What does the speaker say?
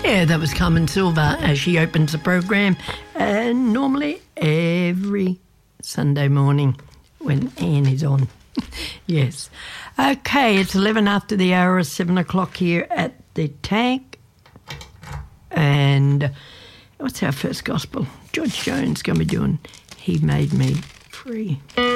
Yeah, that was Carmen Silva as she opens the program, and normally every Sunday morning when Anne is on. Yes. Okay, it's 11 after the hour, 7 o'clock here at the Tank. And what's our first gospel? George Jones going to be doing He Made Me Free.